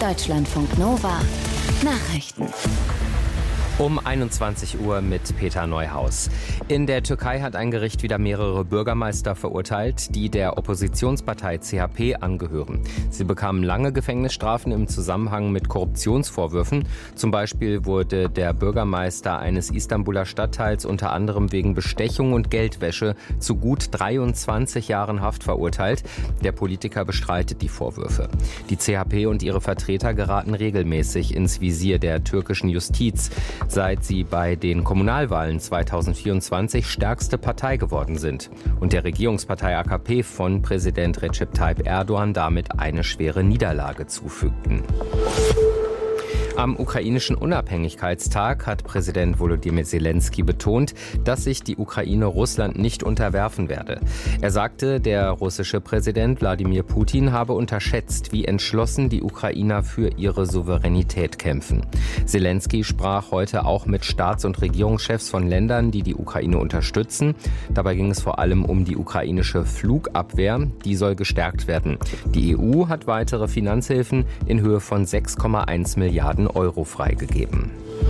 Deutschlandfunk Nova Nachrichten. Um 21 Uhr mit Peter Neuhaus. In der Türkei hat ein Gericht wieder mehrere Bürgermeister verurteilt, die der Oppositionspartei CHP angehören. Sie bekamen lange Gefängnisstrafen im Zusammenhang mit Korruptionsvorwürfen. Zum Beispiel wurde der Bürgermeister eines Istanbuler Stadtteils unter anderem wegen Bestechung und Geldwäsche zu gut 23 Jahren Haft verurteilt. Der Politiker bestreitet die Vorwürfe. Die CHP und ihre Vertreter geraten regelmäßig ins Visier der türkischen Justiz, seit sie bei den Kommunalwahlen 2024 stärkste Partei geworden sind und der Regierungspartei AKP von Präsident Recep Tayyip Erdogan damit eine schwere Niederlage zufügten. Am ukrainischen Unabhängigkeitstag hat Präsident Volodymyr Zelensky betont, dass sich die Ukraine Russland nicht unterwerfen werde. Er sagte, der russische Präsident Wladimir Putin habe unterschätzt, wie entschlossen die Ukrainer für ihre Souveränität kämpfen. Zelensky sprach heute auch mit Staats- und Regierungschefs von Ländern, die die Ukraine unterstützen. Dabei ging es vor allem um die ukrainische Flugabwehr. Die soll gestärkt werden. Die EU hat weitere Finanzhilfen in Höhe von 6,1 Milliarden Euro freigegeben.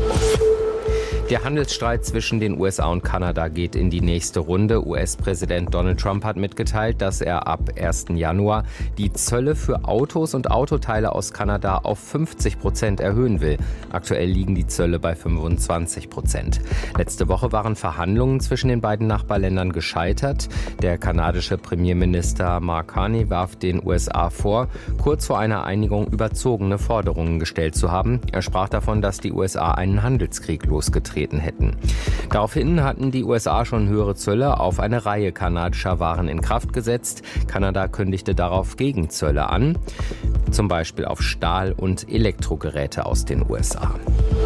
Der Handelsstreit zwischen den USA und Kanada geht in die nächste Runde. US-Präsident Donald Trump hat mitgeteilt, dass er ab 1. Januar die Zölle für Autos und Autoteile aus Kanada auf 50% erhöhen will. Aktuell liegen die Zölle bei 25%. Letzte Woche waren Verhandlungen zwischen den beiden Nachbarländern gescheitert. Der kanadische Premierminister Mark Carney warf den USA vor, kurz vor einer Einigung überzogene Forderungen gestellt zu haben. Er sprach davon, dass die USA einen Handelskrieg losgetreten hätten. Daraufhin hatten die USA schon höhere Zölle auf eine Reihe kanadischer Waren in Kraft gesetzt. Kanada kündigte darauf Gegenzölle an, zum Beispiel auf Stahl- und Elektrogeräte aus den USA.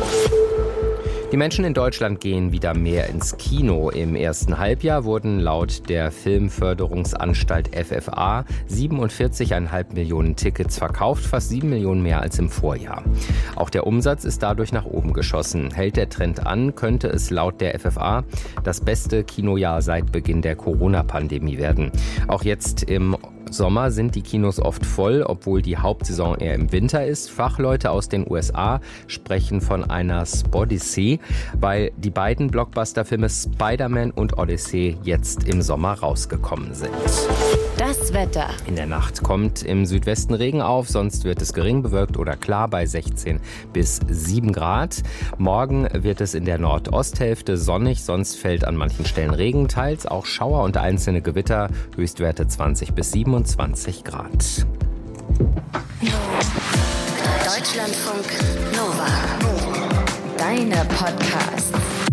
Die Menschen in Deutschland gehen wieder mehr ins Kino. Im ersten Halbjahr wurden laut der Filmförderungsanstalt FFA 47,5 Millionen Tickets verkauft, fast 7 Millionen mehr als im Vorjahr. Auch der Umsatz ist dadurch nach oben geschossen. Hält der Trend an, könnte es laut der FFA das beste Kinojahr seit Beginn der Corona-Pandemie werden. Auch jetzt im Sommer sind die Kinos oft voll, obwohl die Hauptsaison eher im Winter ist. Fachleute aus den USA sprechen von einer Spodyssee, weil die beiden Blockbuster-Filme Spider-Man und Odyssey jetzt im Sommer rausgekommen sind. Das Wetter. In der Nacht kommt im Südwesten Regen auf, sonst wird es gering bewölkt oder klar bei 16 bis 7 Grad. Morgen wird es in der Nordosthälfte sonnig, sonst fällt an manchen Stellen Regen, teils auch Schauer und einzelne Gewitter, Höchstwerte 20 bis 27 Grad. Deutschlandfunk Nova. Deine Podcasts.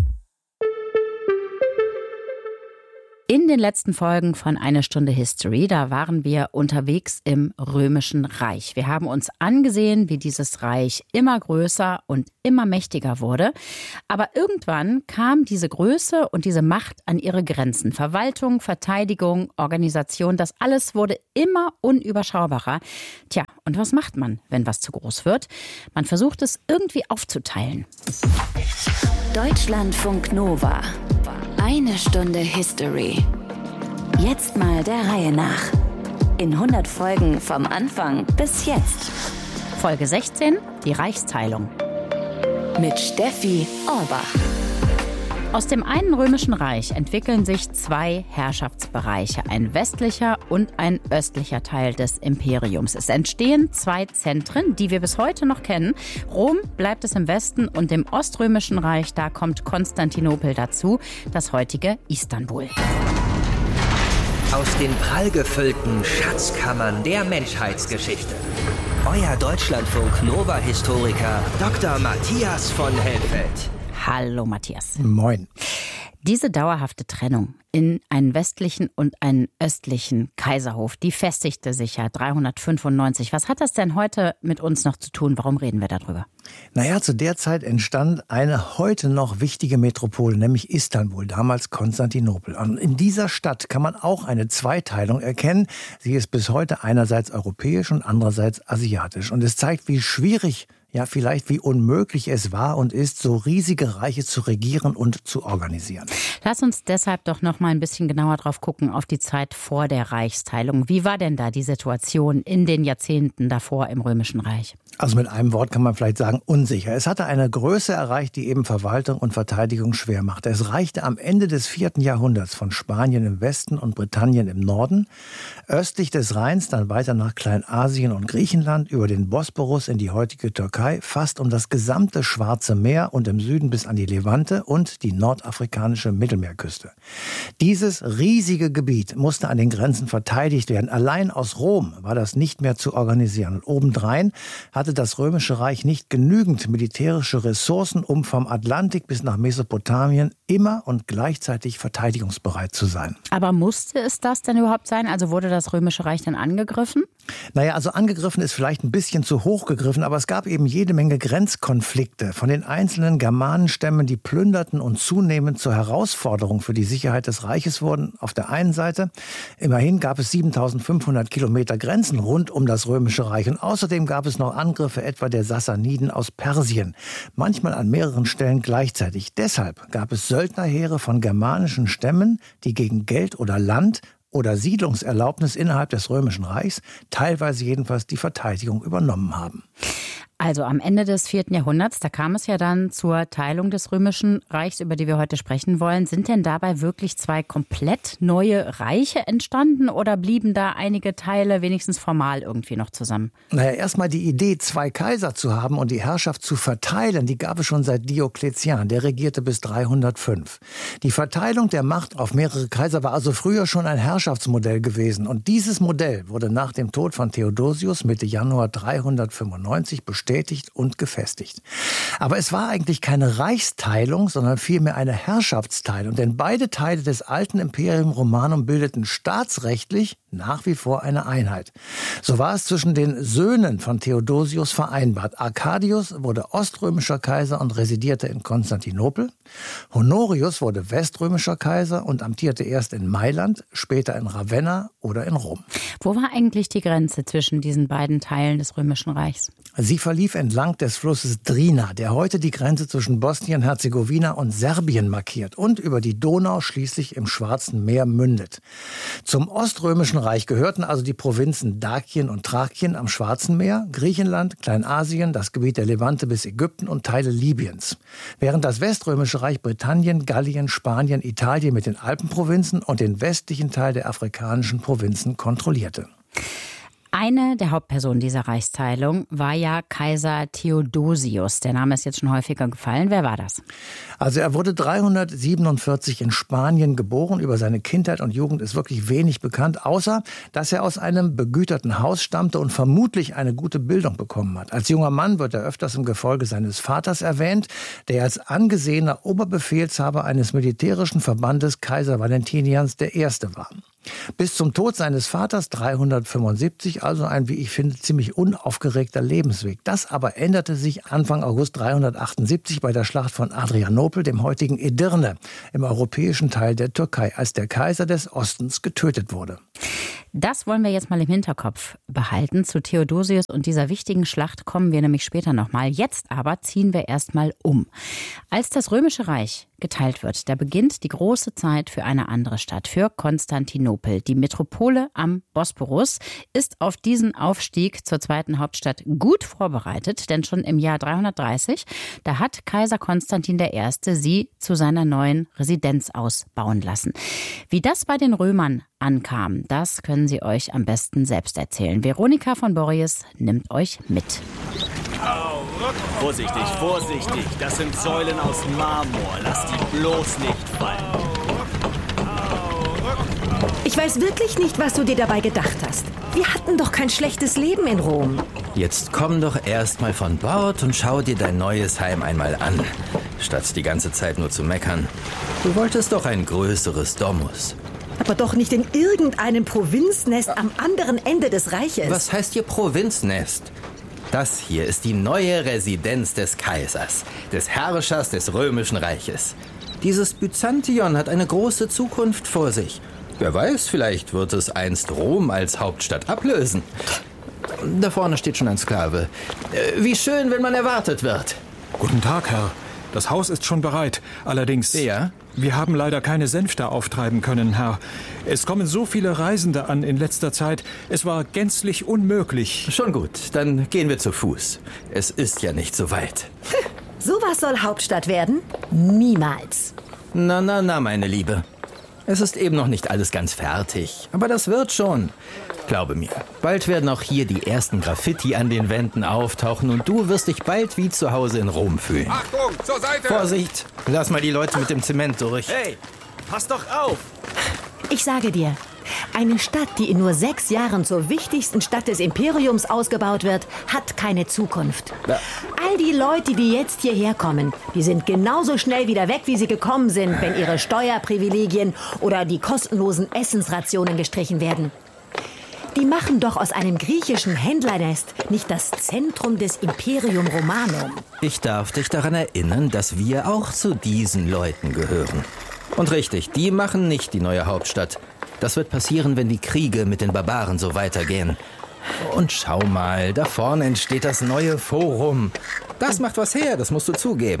In den letzten Folgen von Eine Stunde History, da waren wir unterwegs im Römischen Reich. Wir haben uns angesehen, wie dieses Reich immer größer und immer mächtiger wurde. Aber irgendwann kam diese Größe und diese Macht an ihre Grenzen. Verwaltung, Verteidigung, Organisation, das alles wurde immer unüberschaubarer. Tja, und was macht man, wenn was zu groß wird? Man versucht es irgendwie aufzuteilen. Deutschlandfunk Nova. Eine Stunde History. Jetzt mal der Reihe nach. In 100 Folgen vom Anfang bis jetzt. Folge 16, die Reichsteilung. Mit Steffi Orbach. Aus dem einen Römischen Reich entwickeln sich zwei Herrschaftsbereiche, ein westlicher und ein östlicher Teil des Imperiums. Es entstehen zwei Zentren, die wir bis heute noch kennen. Rom bleibt es im Westen und im Oströmischen Reich, da kommt Konstantinopel dazu, das heutige Istanbul. Aus den prallgefüllten Schatzkammern der Menschheitsgeschichte. Euer Deutschlandfunk Nova-Historiker Dr. Matthias von Helfeld. Hallo Matthias. Moin. Diese dauerhafte Trennung in einen westlichen und einen östlichen Kaiserhof, die festigte sich ja 395. Was hat das denn heute mit uns noch zu tun? Warum reden wir darüber? Naja, zu der Zeit entstand eine heute noch wichtige Metropole, nämlich Istanbul, damals Konstantinopel. Und in dieser Stadt kann man auch eine Zweiteilung erkennen. Sie ist bis heute einerseits europäisch und andererseits asiatisch. Und es zeigt, wie schwierig ja vielleicht wie unmöglich es war und ist, so riesige Reiche zu regieren und zu organisieren. Lass uns deshalb doch noch mal ein bisschen genauer drauf gucken, auf die Zeit vor der Reichsteilung. Wie war denn da die Situation in den Jahrzehnten davor im Römischen Reich? Also mit einem Wort kann man vielleicht sagen, unsicher. Es hatte eine Größe erreicht, die eben Verwaltung und Verteidigung schwer machte. Es reichte am Ende des 4. Jahrhunderts von Spanien im Westen und Britannien im Norden, östlich des Rheins dann weiter nach Kleinasien und Griechenland, über den Bosporus in die heutige Türkei, fast um das gesamte Schwarze Meer und im Süden bis an die Levante und die nordafrikanische Mittelmeerküste. Dieses riesige Gebiet musste an den Grenzen verteidigt werden. Allein aus Rom war das nicht mehr zu organisieren. Und obendrein hatte das Römische Reich nicht genügend militärische Ressourcen, um vom Atlantik bis nach Mesopotamien immer und gleichzeitig verteidigungsbereit zu sein. Aber musste es das denn überhaupt sein? Also wurde das Römische Reich dann angegriffen? Naja, also angegriffen ist vielleicht ein bisschen zu hoch gegriffen, aber es gab eben jede Menge Grenzkonflikte von den einzelnen Germanenstämmen, die plünderten und zunehmend zur Herausforderung für die Sicherheit des Reiches wurden. Auf der einen Seite, immerhin gab es 7500 Kilometer Grenzen rund um das Römische Reich und außerdem gab es noch Angriffe etwa der Sassaniden aus Persien, manchmal an mehreren Stellen gleichzeitig. Deshalb gab es Söldnerheere von germanischen Stämmen, die gegen Geld oder Land oder Siedlungserlaubnis innerhalb des Römischen Reichs teilweise jedenfalls die Verteidigung übernommen haben. Also am Ende des 4. Jahrhunderts, da kam es ja dann zur Teilung des Römischen Reichs, über die wir heute sprechen wollen. Sind denn dabei wirklich zwei komplett neue Reiche entstanden oder blieben da einige Teile wenigstens formal irgendwie noch zusammen? Naja, erstmal die Idee, zwei Kaiser zu haben und die Herrschaft zu verteilen, die gab es schon seit Diokletian. Der regierte bis 305. Die Verteilung der Macht auf mehrere Kaiser war also früher schon ein Herrschaftsmodell gewesen. Und dieses Modell wurde nach dem Tod von Theodosius Mitte Januar 395 bestätigt und gefestigt. Aber es war eigentlich keine Reichsteilung, sondern vielmehr eine Herrschaftsteilung. Denn beide Teile des alten Imperium Romanum bildeten staatsrechtlich nach wie vor eine Einheit. So war es zwischen den Söhnen von Theodosius vereinbart. Arcadius wurde oströmischer Kaiser und residierte in Konstantinopel. Honorius wurde weströmischer Kaiser und amtierte erst in Mailand, später in Ravenna oder in Rom. Wo war eigentlich die Grenze zwischen diesen beiden Teilen des Römischen Reichs? Sie verlief entlang des Flusses Drina, der heute die Grenze zwischen Bosnien-Herzegowina und Serbien markiert und über die Donau schließlich im Schwarzen Meer mündet. Zum Oströmischen Reich gehörten also die Provinzen Dakien und Thrakien am Schwarzen Meer, Griechenland, Kleinasien, das Gebiet der Levante bis Ägypten und Teile Libyens. Während das Weströmische Reich Britannien, Gallien, Spanien, Italien mit den Alpenprovinzen und den westlichen Teil der afrikanischen Provinzen kontrollierte. Eine der Hauptpersonen dieser Reichsteilung war ja Kaiser Theodosius. Der Name ist jetzt schon häufiger gefallen. Wer war das? Also er wurde 347 in Spanien geboren. Über seine Kindheit und Jugend ist wirklich wenig bekannt, außer dass er aus einem begüterten Haus stammte und vermutlich eine gute Bildung bekommen hat. Als junger Mann wird er öfters im Gefolge seines Vaters erwähnt, der als angesehener Oberbefehlshaber eines militärischen Verbandes Kaiser Valentinians I. war. Bis zum Tod seines Vaters 375, also ein, wie ich finde, ziemlich unaufgeregter Lebensweg. Das aber änderte sich Anfang August 378 bei der Schlacht von Adrianopel, dem heutigen Edirne, im europäischen Teil der Türkei, als der Kaiser des Ostens getötet wurde. Das wollen wir jetzt mal im Hinterkopf behalten. Zu Theodosius und dieser wichtigen Schlacht kommen wir nämlich später nochmal. Jetzt aber ziehen wir erstmal um. Als das Römische Reich geteilt wird, da beginnt die große Zeit für eine andere Stadt, für Konstantinopel. Die Metropole am Bosporus ist auf diesen Aufstieg zur zweiten Hauptstadt gut vorbereitet, denn schon im Jahr 330, da hat Kaiser Konstantin I. sie zu seiner neuen Residenz ausbauen lassen. Wie das bei den Römern ankam, das können Sie euch am besten selbst erzählen. Veronika von Borries nimmt euch mit. Vorsichtig, vorsichtig. Das sind Säulen aus Marmor. Lass die bloß nicht fallen. Ich weiß wirklich nicht, was du dir dabei gedacht hast. Wir hatten doch kein schlechtes Leben in Rom. Jetzt komm doch erst mal von Bord und schau dir dein neues Heim einmal an, statt die ganze Zeit nur zu meckern. Du wolltest doch ein größeres Domus. Aber doch nicht in irgendeinem Provinznest am anderen Ende des Reiches. Was heißt hier Provinznest? Das hier ist die neue Residenz des Kaisers, des Herrschers des Römischen Reiches. Dieses Byzantion hat eine große Zukunft vor sich. Wer weiß, vielleicht wird es einst Rom als Hauptstadt ablösen. Da vorne steht schon ein Sklave. Wie schön, wenn man erwartet wird. Guten Tag, Herr. Das Haus ist schon bereit. Allerdings, ja? Wir haben leider keine Sänfte auftreiben können, Herr. Es kommen so viele Reisende an in letzter Zeit. Es war gänzlich unmöglich. Schon gut, dann gehen wir zu Fuß. Es ist ja nicht so weit. Sowas soll Hauptstadt werden? Niemals. Na, meine Liebe. Es ist eben noch nicht alles ganz fertig. Aber das wird schon. Glaube mir, bald werden auch hier die ersten Graffiti an den Wänden auftauchen und du wirst dich bald wie zu Hause in Rom fühlen. Achtung, zur Seite! Vorsicht, lass mal die Leute mit dem Zement durch. Hey, pass doch auf! Ich sage dir, eine Stadt, die in nur 6 Jahren zur wichtigsten Stadt des Imperiums ausgebaut wird, hat keine Zukunft. Ja. All die Leute, die jetzt hierher kommen, die sind genauso schnell wieder weg, wie sie gekommen sind, wenn ihre Steuerprivilegien oder die kostenlosen Essensrationen gestrichen werden. Die machen doch aus einem griechischen Händlernest nicht das Zentrum des Imperium Romanum. Ich darf dich daran erinnern, dass wir auch zu diesen Leuten gehören. Und richtig, die machen nicht die neue Hauptstadt. Das wird passieren, wenn die Kriege mit den Barbaren so weitergehen. Und schau mal, da vorne entsteht das neue Forum. Das macht was her, das musst du zugeben.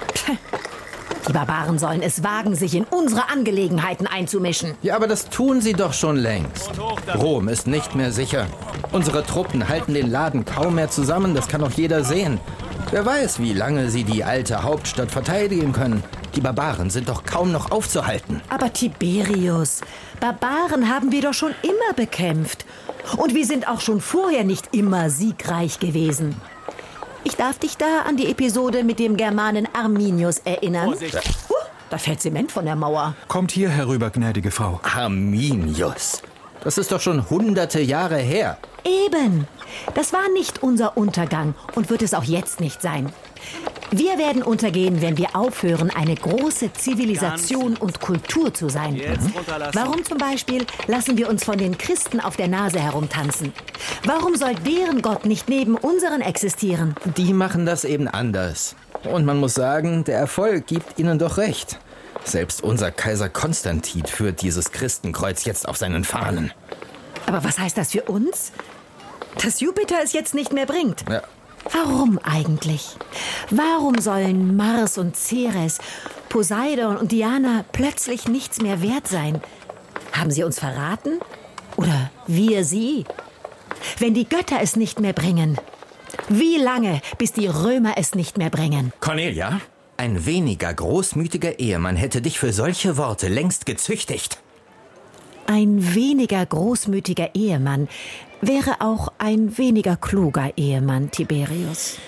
Die Barbaren sollen es wagen, sich in unsere Angelegenheiten einzumischen. Ja, aber das tun sie doch schon längst. Rom ist nicht mehr sicher. Unsere Truppen halten den Laden kaum mehr zusammen, das kann doch jeder sehen. Wer weiß, wie lange sie die alte Hauptstadt verteidigen können. Die Barbaren sind doch kaum noch aufzuhalten. Aber Tiberius, Barbaren haben wir doch schon immer bekämpft. Und wir sind auch schon vorher nicht immer siegreich gewesen. Ich darf dich da an die Episode mit dem Germanen Arminius erinnern. Da fällt Zement von der Mauer. Kommt hier herüber, gnädige Frau. Arminius. Das ist doch schon hunderte Jahre her. Eben. Das war nicht unser Untergang und wird es auch jetzt nicht sein. Wir werden untergehen, wenn wir aufhören, eine große Zivilisation und Kultur zu sein. Warum zum Beispiel lassen wir uns von den Christen auf der Nase herumtanzen? Warum soll deren Gott nicht neben unseren existieren? Die machen das eben anders. Und man muss sagen, der Erfolg gibt ihnen doch recht. Selbst unser Kaiser Konstantin führt dieses Christenkreuz jetzt auf seinen Fahnen. Aber was heißt das für uns? Dass Jupiter es jetzt nicht mehr bringt. Ja. Warum eigentlich? Warum sollen Mars und Ceres, Poseidon und Diana plötzlich nichts mehr wert sein? Haben sie uns verraten? Oder wir sie? Wenn die Götter es nicht mehr bringen, wie lange, bis die Römer es nicht mehr bringen? Cornelia, ein weniger großmütiger Ehemann hätte dich für solche Worte längst gezüchtigt. Ein weniger großmütiger Ehemann wäre auch ein weniger kluger Ehemann, Tiberius.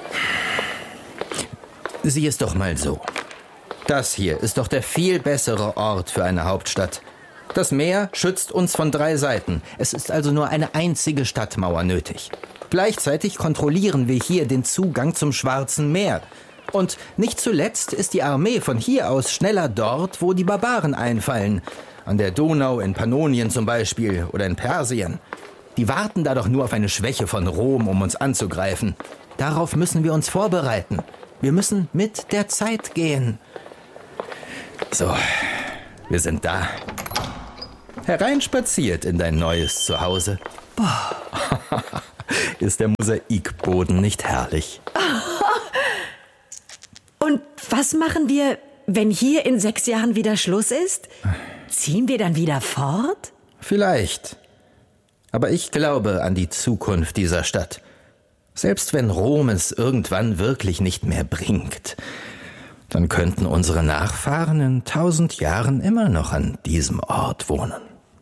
Sieh es doch mal so. Das hier ist doch der viel bessere Ort für eine Hauptstadt. Das Meer schützt uns von 3 Seiten. Es ist also nur eine einzige Stadtmauer nötig. Gleichzeitig kontrollieren wir hier den Zugang zum Schwarzen Meer. Und nicht zuletzt ist die Armee von hier aus schneller dort, wo die Barbaren einfallen. An der Donau, in Pannonien zum Beispiel, oder in Persien. Die warten da doch nur auf eine Schwäche von Rom, um uns anzugreifen. Darauf müssen wir uns vorbereiten. Wir müssen mit der Zeit gehen. So, wir sind da. Hereinspaziert in dein neues Zuhause. Boah. Ist der Mosaikboden nicht herrlich? Und was machen wir, wenn hier in 6 Jahren wieder Schluss ist? Ziehen wir dann wieder fort? Vielleicht. Aber ich glaube an die Zukunft dieser Stadt. Selbst wenn Rom es irgendwann wirklich nicht mehr bringt, dann könnten unsere Nachfahren in 1000 Jahren immer noch an diesem Ort wohnen.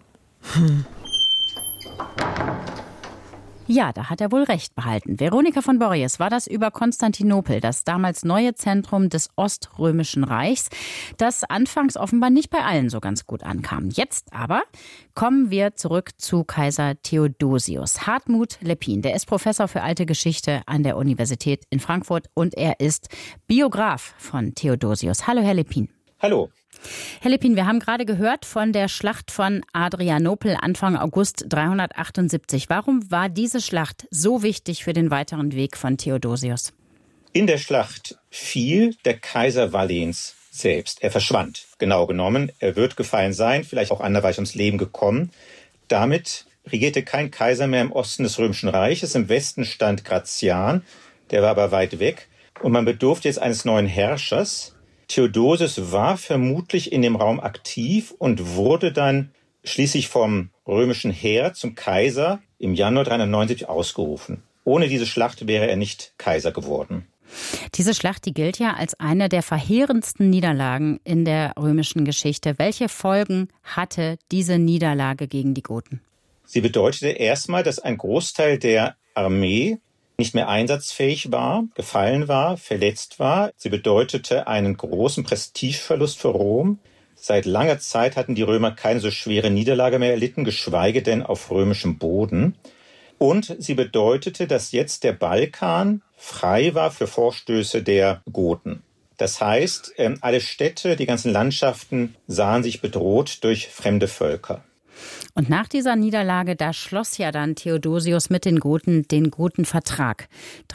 Ja, da hat er wohl recht behalten. Veronika von Borries war das über Konstantinopel, das damals neue Zentrum des Oströmischen Reichs, das anfangs offenbar nicht bei allen so ganz gut ankam. Jetzt aber kommen wir zurück zu Kaiser Theodosius. Hartmut Lepin, der ist Professor für alte Geschichte an der Universität in Frankfurt und er ist Biograf von Theodosius. Hallo, Herr Lepin. Hallo. Herr Lepin, wir haben gerade gehört von der Schlacht von Adrianopel Anfang August 378. Warum war diese Schlacht so wichtig für den weiteren Weg von Theodosius? In der Schlacht fiel der Kaiser Valens selbst. Er verschwand. Genau genommen, er wird gefallen sein, vielleicht auch anderweitig ums Leben gekommen. Damit regierte kein Kaiser mehr im Osten des Römischen Reiches. Im Westen stand Gratian, der war aber weit weg. Und man bedurfte jetzt eines neuen Herrschers. Theodosius war vermutlich in dem Raum aktiv und wurde dann schließlich vom römischen Heer zum Kaiser im Januar 379 ausgerufen. Ohne diese Schlacht wäre er nicht Kaiser geworden. Diese Schlacht, die gilt ja als eine der verheerendsten Niederlagen in der römischen Geschichte. Welche Folgen hatte diese Niederlage gegen die Goten? Sie bedeutete erstmal, dass ein Großteil der Armee nicht mehr einsatzfähig war, gefallen war, verletzt war. Sie bedeutete einen großen Prestigeverlust für Rom. Seit langer Zeit hatten die Römer keine so schwere Niederlage mehr erlitten, geschweige denn auf römischem Boden. Und sie bedeutete, dass jetzt der Balkan frei war für Vorstöße der Goten. Das heißt, alle Städte, die ganzen Landschaften sahen sich bedroht durch fremde Völker. Und nach dieser Niederlage, da schloss ja dann Theodosius mit den Gotenvertrag.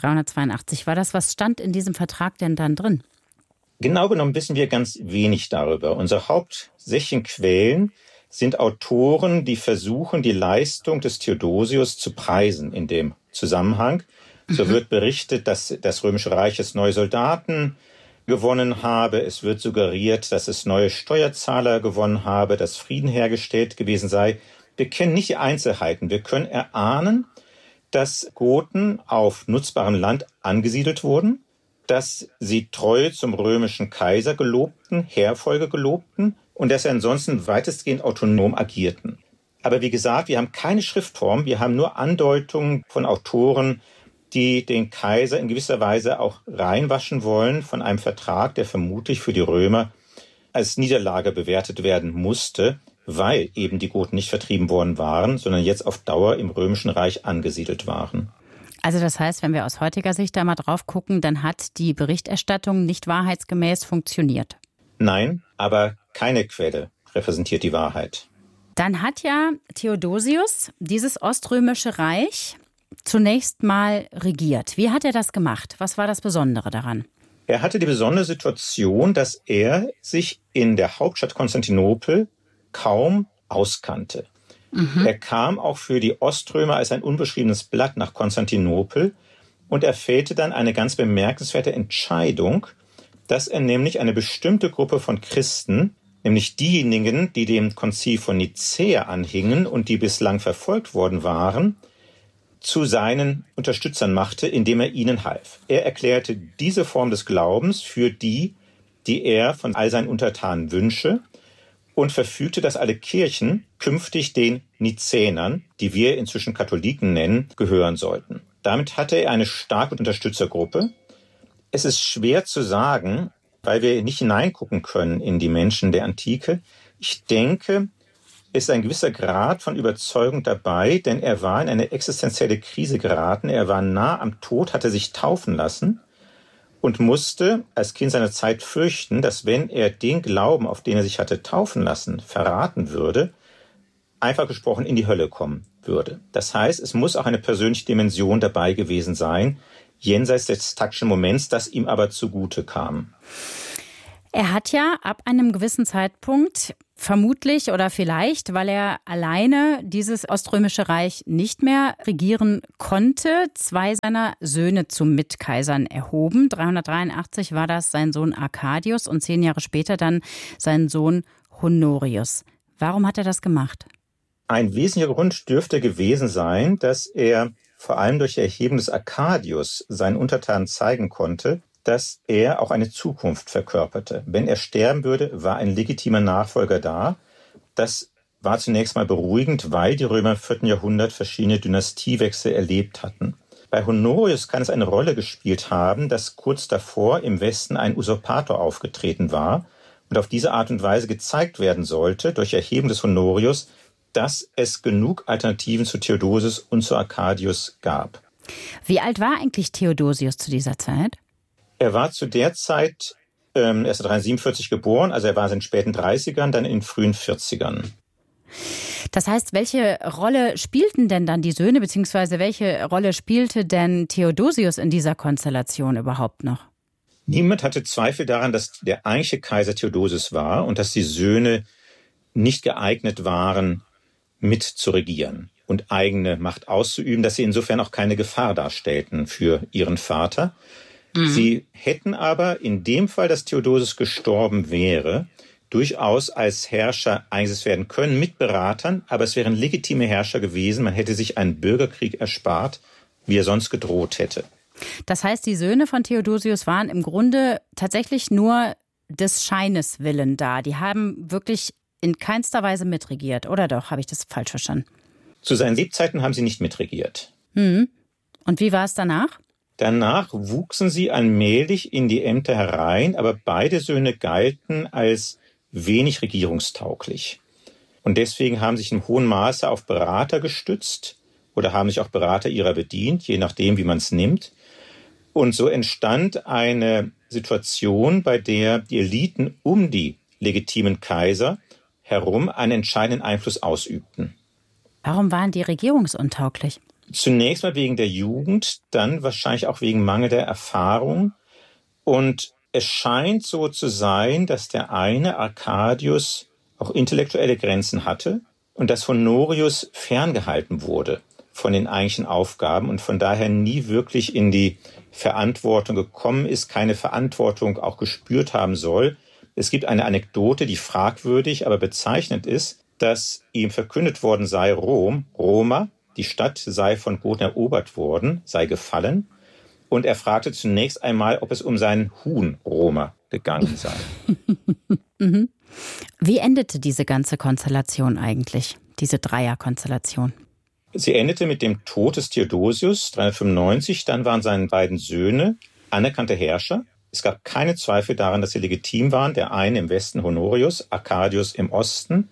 382 war das. Was stand in diesem Vertrag denn dann drin? Genau genommen wissen wir ganz wenig darüber. Unsere hauptsächlichen Quellen sind Autoren, die versuchen, die Leistung des Theodosius zu preisen in dem Zusammenhang. So wird berichtet, dass das Römische Reich jetzt neue Soldaten gewonnen habe. Es wird suggeriert, dass es neue Steuerzahler gewonnen habe, dass Frieden hergestellt gewesen sei. Wir kennen nicht die Einzelheiten. Wir können erahnen, dass Goten auf nutzbarem Land angesiedelt wurden, dass sie Treue zum römischen Kaiser gelobten, Heerfolge gelobten und dass sie ansonsten weitestgehend autonom agierten. Aber wie gesagt, wir haben keine Schriftform, wir haben nur Andeutungen von Autoren, die den Kaiser in gewisser Weise auch reinwaschen wollen von einem Vertrag, der vermutlich für die Römer als Niederlage bewertet werden musste, weil eben die Goten nicht vertrieben worden waren, sondern jetzt auf Dauer im Römischen Reich angesiedelt waren. Also das heißt, wenn wir aus heutiger Sicht da mal drauf gucken, dann hat die Berichterstattung nicht wahrheitsgemäß funktioniert. Nein, aber keine Quelle repräsentiert die Wahrheit. Dann hat ja Theodosius dieses Oströmische Reich zunächst mal regiert. Wie hat er das gemacht? Was war das Besondere daran? Er hatte die besondere Situation, dass er sich in der Hauptstadt Konstantinopel kaum auskannte. Er kam auch für die Oströmer als ein unbeschriebenes Blatt nach Konstantinopel und er fällte dann eine ganz bemerkenswerte Entscheidung, dass er nämlich eine bestimmte Gruppe von Christen, nämlich diejenigen, die dem Konzil von Nicäa anhingen und die bislang verfolgt worden waren, zu seinen Unterstützern machte, indem er ihnen half. Er erklärte diese Form des Glaubens für die er von all seinen Untertanen wünsche und verfügte, dass alle Kirchen künftig den Nizänern, die wir inzwischen Katholiken nennen, gehören sollten. Damit hatte er eine starke Unterstützergruppe. Es ist schwer zu sagen, weil wir nicht hineingucken können in die Menschen der Antike. Ich denke, es ist ein gewisser Grad von Überzeugung dabei, denn er war in eine existenzielle Krise geraten. Er war nah am Tod, hatte sich taufen lassen und musste als Kind seiner Zeit fürchten, dass wenn er den Glauben, auf den er sich hatte taufen lassen, verraten würde, einfach gesprochen in die Hölle kommen würde. Das heißt, es muss auch eine persönliche Dimension dabei gewesen sein, jenseits des taktischen Moments, das ihm aber zugute kam. Er hat ja ab einem gewissen Zeitpunkt vermutlich oder vielleicht, weil er alleine dieses Oströmische Reich nicht mehr regieren konnte, 2 seiner Söhne zu Mitkaisern erhoben. 383 war das sein Sohn Arcadius und 10 Jahre später dann sein Sohn Honorius. Warum hat er das gemacht? Ein wesentlicher Grund dürfte gewesen sein, dass er vor allem durch die Erhebung des Arcadius seinen Untertanen zeigen konnte, dass er auch eine Zukunft verkörperte. Wenn er sterben würde, war ein legitimer Nachfolger da. Das war zunächst mal beruhigend, weil die Römer im 4. Jahrhundert verschiedene Dynastiewechsel erlebt hatten. Bei Honorius kann es eine Rolle gespielt haben, dass kurz davor im Westen ein Usurpator aufgetreten war und auf diese Art und Weise gezeigt werden sollte, durch Erhebung des Honorius, dass es genug Alternativen zu Theodosius und zu Arcadius gab. Wie alt war eigentlich Theodosius zu dieser Zeit? Er war zu der Zeit, er ist 347 geboren, also er war in den späten 30ern, dann in den frühen 40ern. Das heißt, welche Rolle spielten denn dann die Söhne, beziehungsweise welche Rolle spielte denn Theodosius in dieser Konstellation überhaupt noch? Niemand hatte Zweifel daran, dass der eigentliche Kaiser Theodosius war und dass die Söhne nicht geeignet waren, mit zu regieren. und eigene Macht auszuüben, dass sie insofern auch keine Gefahr darstellten für ihren Vater. Sie hätten aber in dem Fall, dass Theodosius gestorben wäre, durchaus als Herrscher eingesetzt werden können mit Beratern, aber es wären legitime Herrscher gewesen. Man hätte sich einen Bürgerkrieg erspart, wie er sonst gedroht hätte. Das heißt, die Söhne von Theodosius waren im Grunde tatsächlich nur des Scheines willen da. Die haben wirklich in keinster Weise mitregiert, oder doch? Habe ich das falsch verstanden? Zu seinen Lebzeiten haben sie nicht mitregiert. Und wie war es danach? Danach wuchsen sie allmählich in die Ämter herein, aber beide Söhne galten als wenig regierungstauglich. Und deswegen haben sich in hohem Maße auf Berater gestützt oder haben sich auch Berater ihrer bedient, je nachdem, wie man es nimmt. Und so entstand eine Situation, bei der die Eliten um die legitimen Kaiser herum einen entscheidenden Einfluss ausübten. Warum waren die regierungsuntauglich? Zunächst mal wegen der Jugend, dann wahrscheinlich auch wegen mangelnder Erfahrung. Und es scheint so zu sein, dass der eine, Arcadius, auch intellektuelle Grenzen hatte und dass Honorius ferngehalten wurde von den eigentlichen Aufgaben und von daher nie wirklich in die Verantwortung gekommen ist, keine Verantwortung auch gespürt haben soll. Es gibt eine Anekdote, die fragwürdig, aber bezeichnend ist, dass ihm verkündet worden sei, Roma, die Stadt sei von Goten erobert worden, sei gefallen. Und er fragte zunächst einmal, ob es um seinen Huhn Roma gegangen sei. Wie endete diese ganze Konstellation eigentlich, diese Dreierkonstellation? Sie endete mit dem Tod des Theodosius 395. Dann waren seine beiden Söhne anerkannte Herrscher. Es gab keine Zweifel daran, dass sie legitim waren. Der eine im Westen, Honorius, Arcadius im Osten.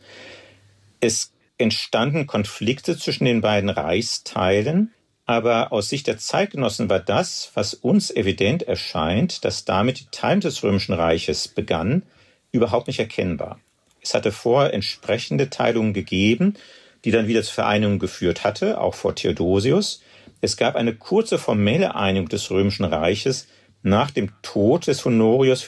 Es entstanden Konflikte zwischen den beiden Reichsteilen. Aber aus Sicht der Zeitgenossen war das, was uns evident erscheint, dass damit die Teilung des Römischen Reiches begann, überhaupt nicht erkennbar. Es hatte vorher entsprechende Teilungen gegeben, die dann wieder zur Vereinigung geführt hatte, auch vor Theodosius. Es gab eine kurze formelle Einigung des Römischen Reiches nach dem Tod des Honorius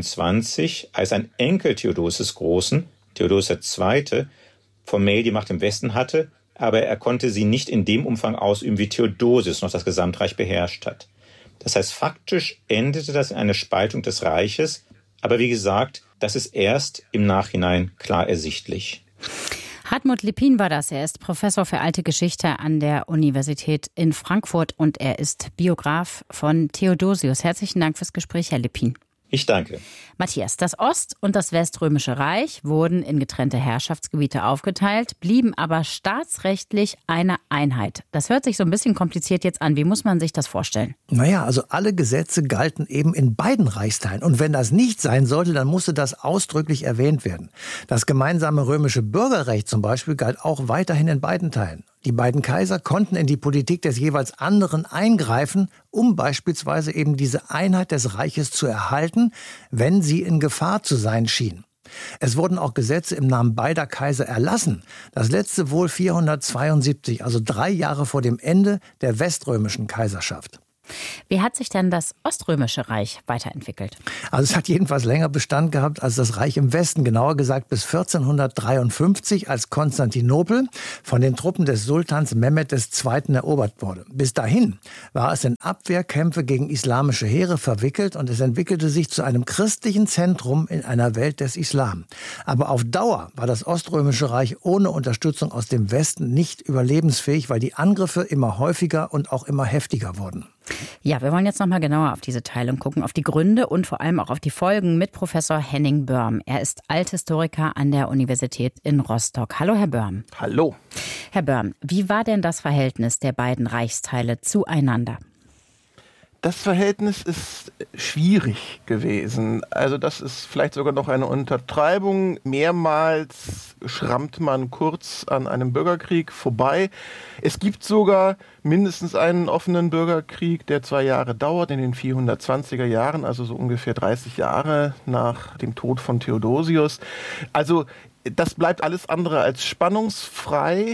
423, als ein Enkel Theodosius Großen, Theodosius II., formell die Macht im Westen hatte, aber er konnte sie nicht in dem Umfang ausüben, wie Theodosius noch das Gesamtreich beherrscht hat. Das heißt, faktisch endete das in einer Spaltung des Reiches, aber wie gesagt, das ist erst im Nachhinein klar ersichtlich. Hartmut Lippin war das. Er ist Professor für Alte Geschichte an der Universität in Frankfurt und er ist Biograf von Theodosius. Herzlichen Dank fürs Gespräch, Herr Lippin. Ich danke. Matthias, das Ost- und das Weströmische Reich wurden in getrennte Herrschaftsgebiete aufgeteilt, blieben aber staatsrechtlich eine Einheit. Das hört sich so ein bisschen kompliziert jetzt an. Wie muss man sich das vorstellen? Naja, also alle Gesetze galten eben in beiden Reichsteilen. Und wenn das nicht sein sollte, dann musste das ausdrücklich erwähnt werden. Das gemeinsame römische Bürgerrecht zum Beispiel galt auch weiterhin in beiden Teilen. Die beiden Kaiser konnten in die Politik des jeweils anderen eingreifen, um beispielsweise eben diese Einheit des Reiches zu erhalten, wenn sie in Gefahr zu sein schien. Es wurden auch Gesetze im Namen beider Kaiser erlassen. Das letzte wohl 472, also 3 Jahre vor dem Ende der weströmischen Kaiserschaft. Wie hat sich denn das Oströmische Reich weiterentwickelt? Also es hat jedenfalls länger Bestand gehabt als das Reich im Westen, genauer gesagt bis 1453, als Konstantinopel von den Truppen des Sultans Mehmed II. Erobert wurde. Bis dahin war es in Abwehrkämpfe gegen islamische Heere verwickelt und es entwickelte sich zu einem christlichen Zentrum in einer Welt des Islam. Aber auf Dauer war das Oströmische Reich ohne Unterstützung aus dem Westen nicht überlebensfähig, weil die Angriffe immer häufiger und auch immer heftiger wurden. Ja, wir wollen jetzt noch mal genauer auf diese Teilung gucken, auf die Gründe und vor allem auch auf die Folgen mit Professor Henning Börm. Er ist Althistoriker an der Universität in Rostock. Hallo, Herr Börm. Hallo. Herr Börm, wie war denn das Verhältnis der beiden Reichsteile zueinander? Das Verhältnis ist schwierig gewesen. Also das ist vielleicht sogar noch eine Untertreibung. Mehrmals schrammt man kurz an einem Bürgerkrieg vorbei. Es gibt sogar mindestens einen offenen Bürgerkrieg, der 2 Jahre dauert, in den 420er Jahren, also so ungefähr 30 Jahre nach dem Tod von Theodosius. Also das bleibt alles andere als spannungsfrei.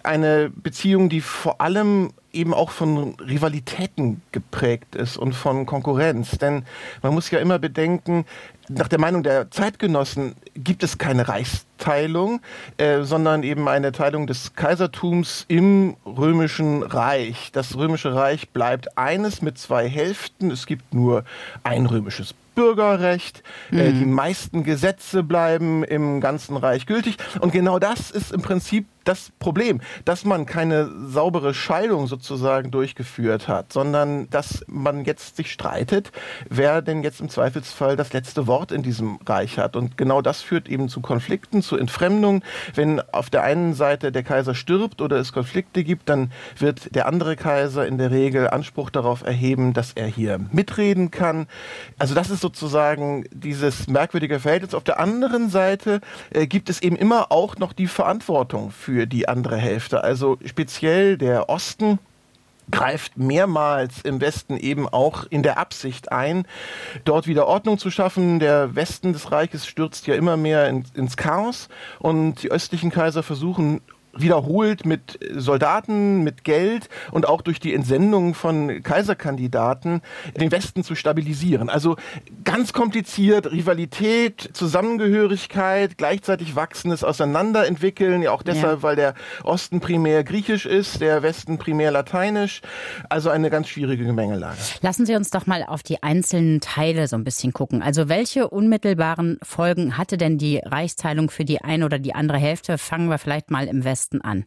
eine Beziehung, die vor allem eben auch von Rivalitäten geprägt ist und von Konkurrenz. Denn man muss ja immer bedenken, nach der Meinung der Zeitgenossen gibt es keine Reichsteilung, sondern eben eine Teilung des Kaisertums im Römischen Reich. Das Römische Reich bleibt eines mit 2 Hälften. Es gibt nur ein römisches Bürgerrecht, die meisten Gesetze bleiben im ganzen Reich gültig. Und genau das ist im Prinzip das Problem, dass man keine saubere Scheidung sozusagen durchgeführt hat, sondern dass man jetzt sich streitet, wer denn jetzt im Zweifelsfall das letzte Wort in diesem Reich hat. Und genau das führt eben zu Konflikten, zu Entfremdung. Wenn auf der einen Seite der Kaiser stirbt oder es Konflikte gibt, dann wird der andere Kaiser in der Regel Anspruch darauf erheben, dass er hier mitreden kann. Also das ist sozusagen dieses merkwürdige Verhältnis. Auf der anderen Seite gibt es eben immer auch noch die Verantwortung für die andere Hälfte. Also speziell der Osten greift mehrmals im Westen eben auch in der Absicht ein, dort wieder Ordnung zu schaffen. Der Westen des Reiches stürzt ja immer mehr ins Chaos und die östlichen Kaiser versuchen wiederholt mit Soldaten, mit Geld und auch durch die Entsendung von Kaiserkandidaten den Westen zu stabilisieren. Also ganz kompliziert, Rivalität, Zusammengehörigkeit, gleichzeitig wachsendes Auseinanderentwickeln, ja auch deshalb, weil der Osten primär griechisch ist, der Westen primär lateinisch. Also eine ganz schwierige Gemengelage. Lassen Sie uns doch mal auf die einzelnen Teile so ein bisschen gucken. Also welche unmittelbaren Folgen hatte denn die Reichsteilung für die eine oder die andere Hälfte? Fangen wir vielleicht mal im Westen an.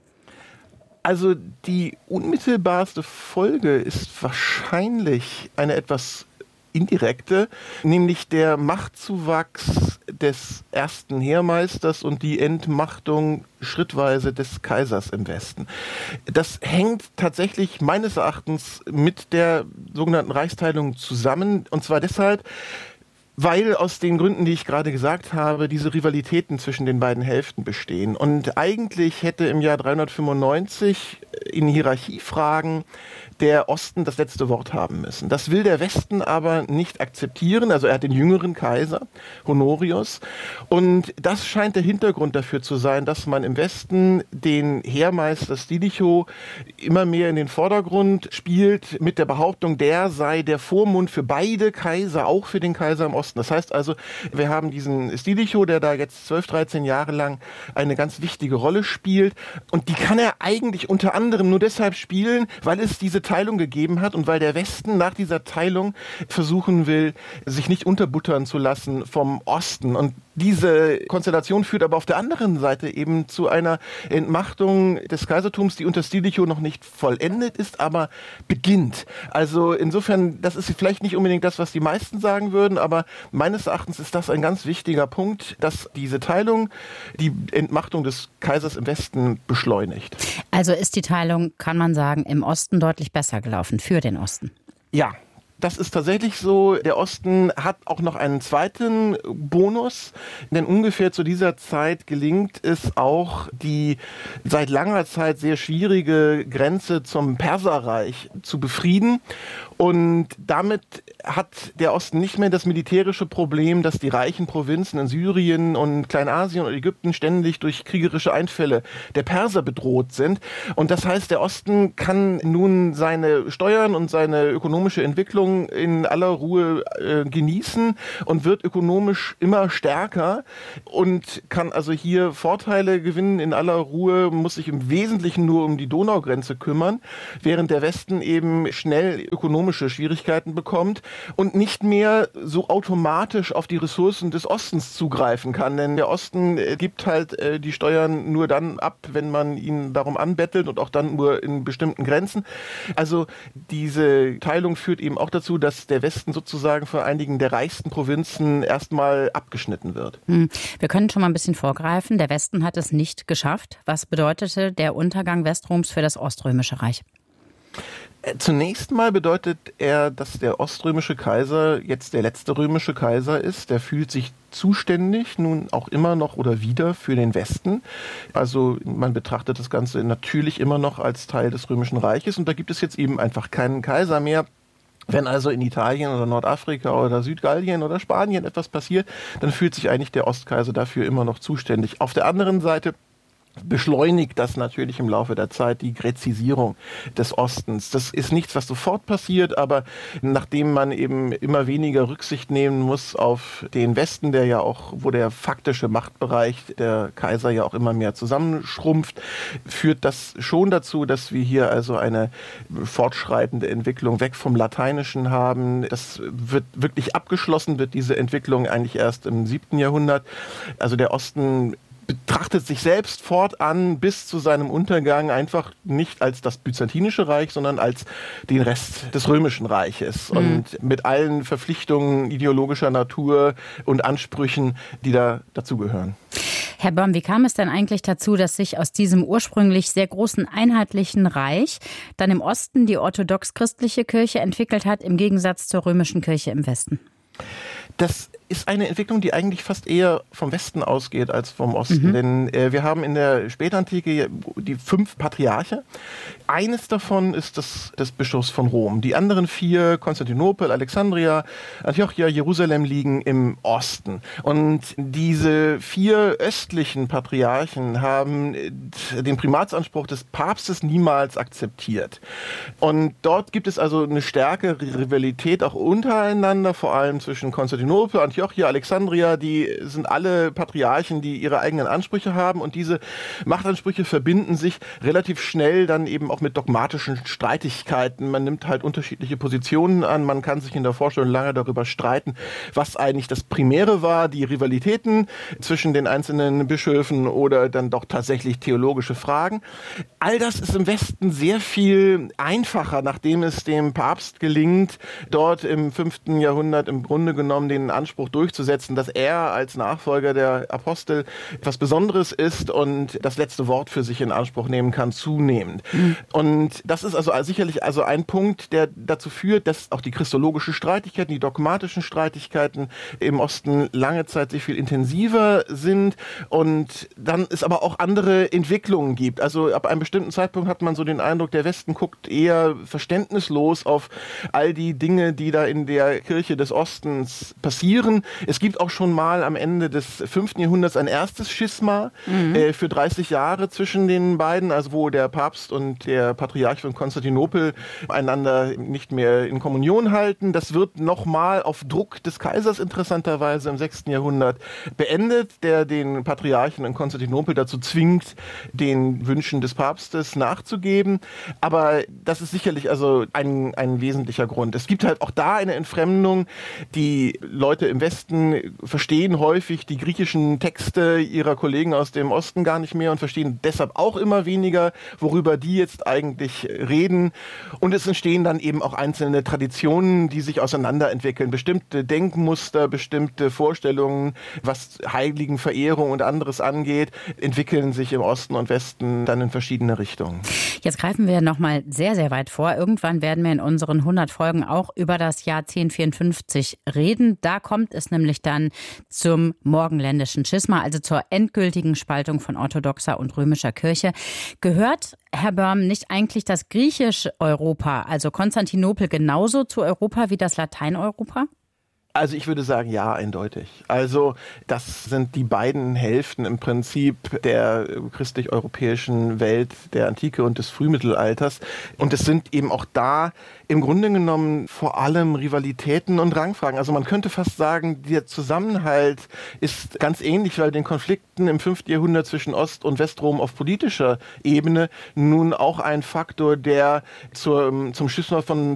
Also die unmittelbarste Folge ist wahrscheinlich eine etwas indirekte, nämlich der Machtzuwachs des ersten Heermeisters und die Entmachtung schrittweise des Kaisers im Westen. Das hängt tatsächlich meines Erachtens mit der sogenannten Reichsteilung zusammen, und zwar deshalb, weil aus den Gründen, die ich gerade gesagt habe, diese Rivalitäten zwischen den beiden Hälften bestehen. Und eigentlich hätte im Jahr 395 in Hierarchiefragen der Osten das letzte Wort haben müssen. Das will der Westen aber nicht akzeptieren. Also er hat den jüngeren Kaiser, Honorius. Und das scheint der Hintergrund dafür zu sein, dass man im Westen den Heermeister Stilicho immer mehr in den Vordergrund spielt, mit der Behauptung, der sei der Vormund für beide Kaiser, auch für den Kaiser im Osten. Das heißt also, wir haben diesen Stilicho, der da jetzt 12, 13 Jahre lang eine ganz wichtige Rolle spielt. Und die kann er eigentlich unter anderem nur deshalb spielen, weil es diese Teilung gegeben hat und weil der Westen nach dieser Teilung versuchen will, sich nicht unterbuttern zu lassen vom Osten. Und diese Konstellation führt aber auf der anderen Seite eben zu einer Entmachtung des Kaisertums, die unter Stilicho noch nicht vollendet ist, aber beginnt. Also insofern, das ist vielleicht nicht unbedingt das, was die meisten sagen würden, aber meines Erachtens ist das ein ganz wichtiger Punkt, dass diese Teilung die Entmachtung des Kaisers im Westen beschleunigt. Also ist die Teilung, kann man sagen, im Osten deutlich besser gelaufen, für den Osten? Ja. Das ist tatsächlich so. Der Osten hat auch noch einen zweiten Bonus, denn ungefähr zu dieser Zeit gelingt es auch, die seit langer Zeit sehr schwierige Grenze zum Perserreich zu befrieden. Und damit hat der Osten nicht mehr das militärische Problem, dass die reichen Provinzen in Syrien und Kleinasien und Ägypten ständig durch kriegerische Einfälle der Perser bedroht sind. Und das heißt, der Osten kann nun seine Steuern und seine ökonomische Entwicklung in aller Ruhe genießen und wird ökonomisch immer stärker und kann also hier Vorteile gewinnen in aller Ruhe, muss sich im Wesentlichen nur um die Donaugrenze kümmern, während der Westen eben schnell ökonomische Schwierigkeiten bekommt und nicht mehr so automatisch auf die Ressourcen des Ostens zugreifen kann. Denn der Osten gibt halt die Steuern nur dann ab, wenn man ihn darum anbettelt und auch dann nur in bestimmten Grenzen. Also diese Teilung führt eben auch dazu, dass der Westen sozusagen von einigen der reichsten Provinzen erstmal abgeschnitten wird. Wir können schon mal ein bisschen vorgreifen. Der Westen hat es nicht geschafft. Was bedeutete der Untergang Westroms für das Oströmische Reich? Zunächst mal bedeutet er, dass der oströmische Kaiser jetzt der letzte römische Kaiser ist. Der fühlt sich zuständig, nun auch immer noch oder wieder für den Westen. Also man betrachtet das Ganze natürlich immer noch als Teil des Römischen Reiches und da gibt es jetzt eben einfach keinen Kaiser mehr. Wenn also in Italien oder Nordafrika oder Südgallien oder Spanien etwas passiert, dann fühlt sich eigentlich der Ostkaiser dafür immer noch zuständig. Auf der anderen Seite beschleunigt das natürlich im Laufe der Zeit die Gräzisierung des Ostens. Das ist nichts, was sofort passiert, aber nachdem man eben immer weniger Rücksicht nehmen muss auf den Westen, der ja auch, wo der faktische Machtbereich der Kaiser ja auch immer mehr zusammenschrumpft, führt das schon dazu, dass wir hier also eine fortschreitende Entwicklung weg vom Lateinischen haben. Das wird wirklich abgeschlossen, wird diese Entwicklung eigentlich erst im 7. Jahrhundert. Also der Osten betrachtet sich selbst fortan bis zu seinem Untergang einfach nicht als das Byzantinische Reich, sondern als den Rest des Römischen Reiches und mit allen Verpflichtungen ideologischer Natur und Ansprüchen, die da dazugehören. Herr Böhm, wie kam es denn eigentlich dazu, dass sich aus diesem ursprünglich sehr großen einheitlichen Reich dann im Osten die orthodox-christliche Kirche entwickelt hat, im Gegensatz zur römischen Kirche im Westen? Das ist eine Entwicklung, die eigentlich fast eher vom Westen ausgeht als vom Osten. Denn wir haben in der Spätantike die 5 Patriarche. Eines davon ist das des Bischofs von Rom. Die anderen 4, Konstantinopel, Alexandria, Antiochia, Jerusalem, liegen im Osten. Und diese 4 östlichen Patriarchen haben den Primatsanspruch des Papstes niemals akzeptiert. Und dort gibt es also eine stärkere Rivalität auch untereinander, vor allem zwischen Konstantinopel, Antiochia, Alexandria, die sind alle Patriarchen, die ihre eigenen Ansprüche haben und diese Machtansprüche verbinden sich relativ schnell dann eben auch mit dogmatischen Streitigkeiten. Man nimmt halt unterschiedliche Positionen an, man kann sich in der Vorstellung lange darüber streiten, was eigentlich das Primäre war, die Rivalitäten zwischen den einzelnen Bischöfen oder dann doch tatsächlich theologische Fragen. All das ist im Westen sehr viel einfacher, nachdem es dem Papst gelingt, dort im 5. Jahrhundert im Grunde genommen den Anspruch durchzusetzen, dass er als Nachfolger der Apostel etwas Besonderes ist und das letzte Wort für sich in Anspruch nehmen kann, zunehmend. Und das ist also sicherlich also ein Punkt, der dazu führt, dass auch die christologischen Streitigkeiten, die dogmatischen Streitigkeiten im Osten lange Zeit sehr viel intensiver sind und dann es aber auch andere Entwicklungen gibt. Also ab einem bestimmten Zeitpunkt hat man so den Eindruck, der Westen guckt eher verständnislos auf all die Dinge, die da in der Kirche des Ostens passieren. Es gibt auch schon mal am Ende des 5. Jahrhunderts ein erstes Schisma für 30 Jahre zwischen den beiden, also wo der Papst und der Patriarch von Konstantinopel einander nicht mehr in Kommunion halten. Das wird nochmal auf Druck des Kaisers interessanterweise im 6. Jahrhundert beendet, der den Patriarchen in Konstantinopel dazu zwingt, den Wünschen des Papstes nachzugeben. Aber das ist sicherlich also ein wesentlicher Grund. Es gibt halt auch da eine Entfremdung. Die Leute im Westen verstehen häufig die griechischen Texte ihrer Kollegen aus dem Osten gar nicht mehr und verstehen deshalb auch immer weniger, worüber die jetzt eigentlich reden. Und es entstehen dann eben auch einzelne Traditionen, die sich auseinanderentwickeln. Bestimmte Denkmuster, bestimmte Vorstellungen, was Heiligenverehrung und anderes angeht, entwickeln sich im Osten und Westen dann in verschiedene Richtungen. Jetzt greifen wir nochmal sehr, sehr weit vor. Irgendwann werden wir in unseren 100 Folgen auch über das Jahr 1054 reden. Da kommt es nämlich dann zum morgenländischen Schisma, also zur endgültigen Spaltung von orthodoxer und römischer Kirche. Gehört, Herr Böhm, nicht eigentlich das griechische Europa, also Konstantinopel, genauso zu Europa wie das Lateineuropa? Also ich würde sagen, ja, eindeutig. Also das sind die beiden Hälften im Prinzip der christlich-europäischen Welt der Antike und des Frühmittelalters. Und es sind eben auch da im Grunde genommen vor allem Rivalitäten und Rangfragen. Also man könnte fast sagen, der Zusammenhalt ist ganz ähnlich, weil den Konflikten im 5. Jahrhundert zwischen Ost- und Westrom auf politischer Ebene nun auch ein Faktor, der zum Schisma von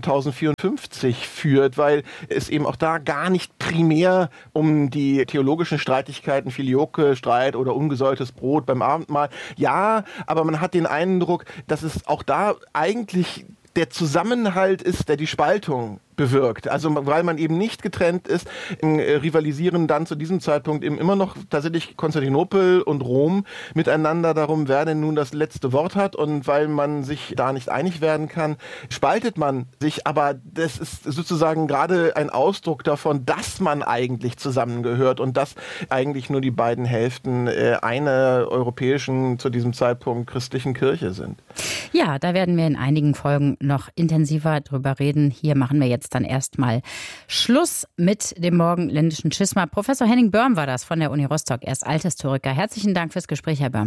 1054 führt, weil es eben auch da gar nicht primär um die theologischen Streitigkeiten, Filioque-Streit oder ungesäuertes Brot beim Abendmahl. Ja, aber man hat den Eindruck, dass es auch da eigentlich der Zusammenhalt ist, der die Spaltung bewirkt. Also weil man eben nicht getrennt ist, rivalisieren dann zu diesem Zeitpunkt eben immer noch tatsächlich Konstantinopel und Rom miteinander darum, wer denn nun das letzte Wort hat. Und weil man sich da nicht einig werden kann, spaltet man sich. Aber das ist sozusagen gerade ein Ausdruck davon, dass man eigentlich zusammengehört und dass eigentlich nur die beiden Hälften einer europäischen, zu diesem Zeitpunkt christlichen Kirche sind. Ja, da werden wir in einigen Folgen noch intensiver drüber reden. Hier machen wir jetzt dann erstmal Schluss mit dem morgenländischen Schisma. Professor Henning Böhm war das von der Uni Rostock. Er ist Althistoriker. Herzlichen Dank fürs Gespräch, Herr Böhm.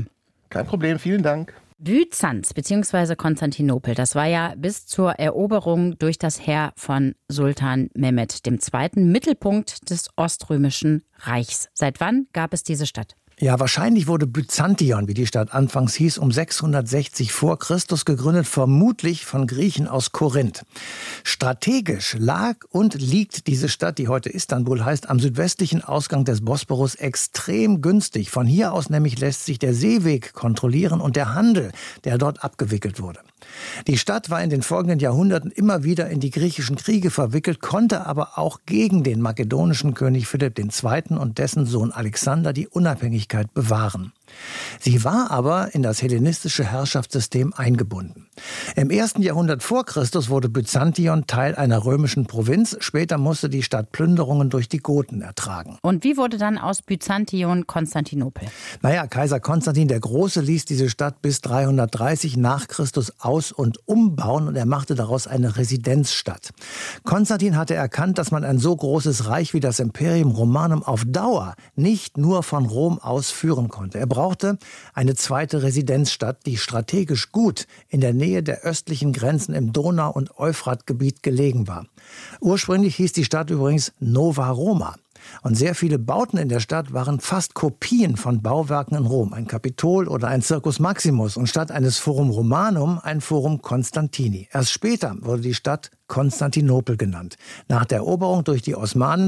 Kein Problem, vielen Dank. Byzanz bzw. Konstantinopel, das war ja bis zur Eroberung durch das Heer von Sultan Mehmed II. Mittelpunkt des Oströmischen Reichs. Seit wann gab es diese Stadt? Ja, wahrscheinlich wurde Byzantion, wie die Stadt anfangs hieß, um 660 vor Christus gegründet, vermutlich von Griechen aus Korinth. Strategisch lag und liegt diese Stadt, die heute Istanbul heißt, am südwestlichen Ausgang des Bosporus extrem günstig. Von hier aus nämlich lässt sich der Seeweg kontrollieren und der Handel, der dort abgewickelt wurde. Die Stadt war in den folgenden Jahrhunderten immer wieder in die griechischen Kriege verwickelt, konnte aber auch gegen den makedonischen König Philipp II. Und dessen Sohn Alexander die Unabhängigkeit bewahren. Sie war aber in das hellenistische Herrschaftssystem eingebunden. Im 1. Jahrhundert vor Christus wurde Byzantion Teil einer römischen Provinz. Später musste die Stadt Plünderungen durch die Goten ertragen. Und wie wurde dann aus Byzantion Konstantinopel? Kaiser Konstantin der Große ließ diese Stadt bis 330 nach Christus aus- und umbauen und er machte daraus eine Residenzstadt. Konstantin hatte erkannt, dass man ein so großes Reich wie das Imperium Romanum auf Dauer nicht nur von Rom aus führen konnte. Er brauchte eine zweite Residenzstadt, die strategisch gut in der Nähe der östlichen Grenzen im Donau- und Euphratgebiet gelegen war. Ursprünglich hieß die Stadt übrigens Nova Roma. Und sehr viele Bauten in der Stadt waren fast Kopien von Bauwerken in Rom. Ein Kapitol oder ein Circus Maximus und statt eines Forum Romanum ein Forum Constantini. Erst später wurde die Stadt Konstantinopel genannt. Nach der Eroberung durch die Osmanen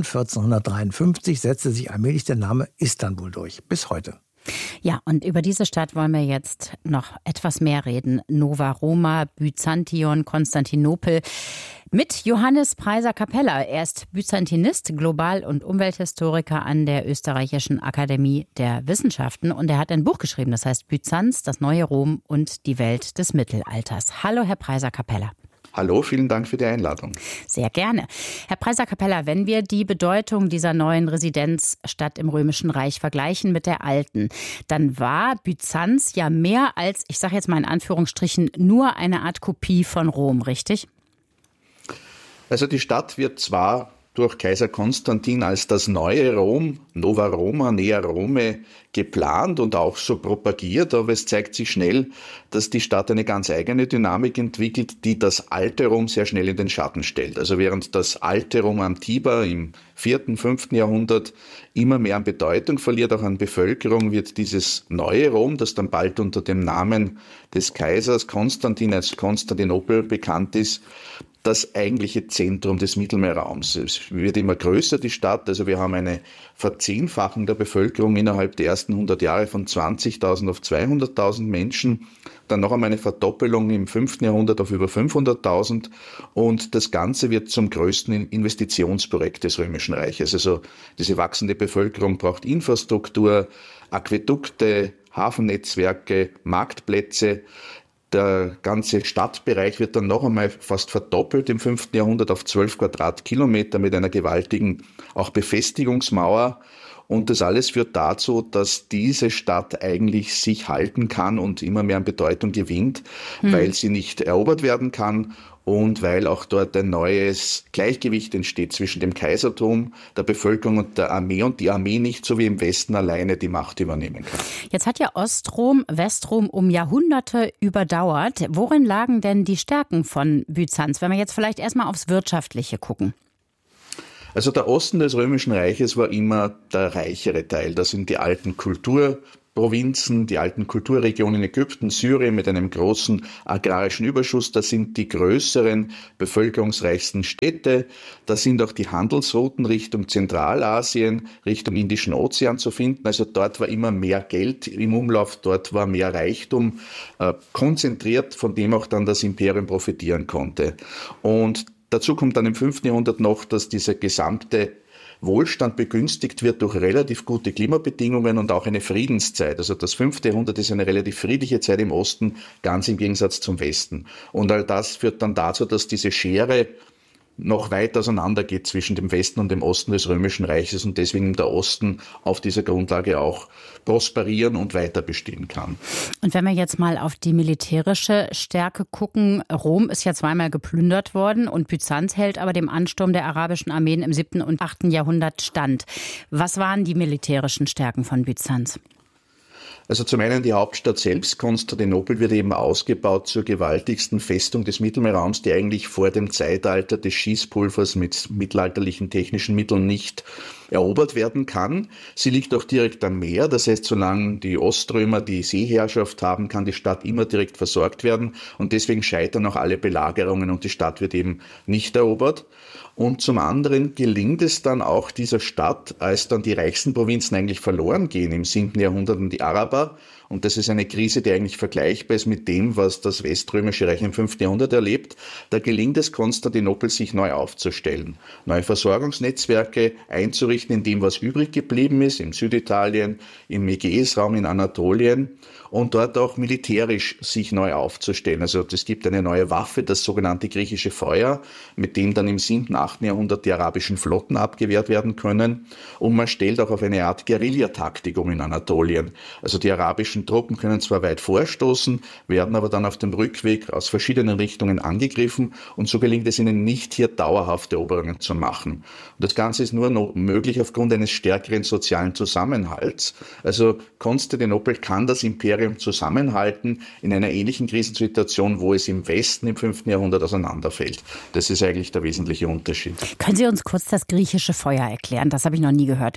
1453 setzte sich allmählich der Name Istanbul durch. Bis heute. Ja, und über diese Stadt wollen wir jetzt noch etwas mehr reden. Nova Roma, Byzantion, Konstantinopel. Mit Johannes Preiser-Capella. Er ist Byzantinist, Global- und Umwelthistoriker an der Österreichischen Akademie der Wissenschaften. Und er hat ein Buch geschrieben, das heißt Byzanz, das neue Rom und die Welt des Mittelalters. Hallo, Herr Preiser-Capella. Hallo, vielen Dank für die Einladung. Sehr gerne. Herr Preiser-Capella, wenn wir die Bedeutung dieser neuen Residenzstadt im Römischen Reich vergleichen mit der alten, dann war Byzanz ja mehr als, ich sage jetzt mal in Anführungsstrichen, nur eine Art Kopie von Rom, richtig? Also die Stadt wird zwar durch Kaiser Konstantin als das neue Rom, Nova Roma, Nea Rome, geplant und auch so propagiert, aber es zeigt sich schnell, dass die Stadt eine ganz eigene Dynamik entwickelt, die das alte Rom sehr schnell in den Schatten stellt. Also während das alte Rom am Tiber im 4., 5. Jahrhundert immer mehr an Bedeutung verliert, auch an Bevölkerung, wird dieses neue Rom, das dann bald unter dem Namen des Kaisers Konstantin als Konstantinopel bekannt ist, das eigentliche Zentrum des Mittelmeerraums. Es wird immer größer, die Stadt. Also wir haben eine Verzehnfachung der Bevölkerung innerhalb der ersten 100 Jahre von 20.000 auf 200.000 Menschen. Dann noch einmal eine Verdoppelung im 5. Jahrhundert auf über 500.000. Und das Ganze wird zum größten Investitionsprojekt des Römischen Reiches. Also diese wachsende Bevölkerung braucht Infrastruktur, Aquädukte, Hafennetzwerke, Marktplätze. Der ganze Stadtbereich wird dann noch einmal fast verdoppelt im 5. Jahrhundert auf 12 Quadratkilometer mit einer gewaltigen auch Befestigungsmauer. Und das alles führt dazu, dass diese Stadt eigentlich sich halten kann und immer mehr an Bedeutung gewinnt, weil sie nicht erobert werden kann und weil auch dort ein neues Gleichgewicht entsteht zwischen dem Kaisertum, der Bevölkerung und der Armee und die Armee nicht so wie im Westen alleine die Macht übernehmen kann. Jetzt hat ja Ostrom Westrom um Jahrhunderte überdauert. Worin lagen denn die Stärken von Byzanz, wenn wir jetzt vielleicht erstmal aufs Wirtschaftliche gucken? Also der Osten des Römischen Reiches war immer der reichere Teil. Das sind die alten Kulturprovinzen, die alten Kulturregionen Ägypten, Syrien mit einem großen agrarischen Überschuss. Das sind die größeren, bevölkerungsreichsten Städte. Das sind auch die Handelsrouten Richtung Zentralasien, Richtung Indischen Ozean zu finden. Also dort war immer mehr Geld im Umlauf, dort war mehr Reichtum konzentriert, von dem auch dann das Imperium profitieren konnte. Und dazu kommt dann im 5. Jahrhundert noch, dass dieser gesamte Wohlstand begünstigt wird durch relativ gute Klimabedingungen und auch eine Friedenszeit. Also das 5. Jahrhundert ist eine relativ friedliche Zeit im Osten, ganz im Gegensatz zum Westen. Und all das führt dann dazu, dass diese Schere noch weit auseinander geht zwischen dem Westen und dem Osten des Römischen Reiches und deswegen der Osten auf dieser Grundlage auch prosperieren und weiter bestehen kann. Und wenn wir jetzt mal auf die militärische Stärke gucken, Rom ist ja zweimal geplündert worden und Byzanz hält aber dem Ansturm der arabischen Armeen im 7. und 8. Jahrhundert stand. Was waren die militärischen Stärken von Byzanz? Also zum einen die Hauptstadt selbst, Konstantinopel, wird eben ausgebaut zur gewaltigsten Festung des Mittelmeerraums, die eigentlich vor dem Zeitalter des Schießpulvers mit mittelalterlichen technischen Mitteln nicht erobert werden kann. Sie liegt auch direkt am Meer, das heißt, solange die Oströmer die Seeherrschaft haben, kann die Stadt immer direkt versorgt werden und deswegen scheitern auch alle Belagerungen und die Stadt wird eben nicht erobert. Und zum anderen gelingt es dann auch dieser Stadt, als dann die reichsten Provinzen eigentlich verloren gehen im 7. Jahrhundert und die Araber. Und das ist eine Krise, die eigentlich vergleichbar ist mit dem, was das Weströmische Reich im 5. Jahrhundert erlebt. Da gelingt es Konstantinopel, sich neu aufzustellen, neue Versorgungsnetzwerke einzurichten in dem, was übrig geblieben ist, im Süditalien, im Ägäisraum, in Anatolien und dort auch militärisch sich neu aufzustellen. Also es gibt eine neue Waffe, das sogenannte griechische Feuer, mit dem dann im 7., 8. Jahrhundert die arabischen Flotten abgewehrt werden können. Und man stellt auch auf eine Art Guerillataktik um in Anatolien. Also die arabischen Truppen können zwar weit vorstoßen, werden aber dann auf dem Rückweg aus verschiedenen Richtungen angegriffen und so gelingt es ihnen nicht, hier dauerhafte Eroberungen zu machen. Und das Ganze ist nur noch möglich aufgrund eines stärkeren sozialen Zusammenhalts. Also Konstantinopel kann das Imperium zusammenhalten in einer ähnlichen Krisensituation, wo es im Westen im 5. Jahrhundert auseinanderfällt. Das ist eigentlich der wesentliche Unterschied. Können Sie uns kurz das griechische Feuer erklären? Das habe ich noch nie gehört.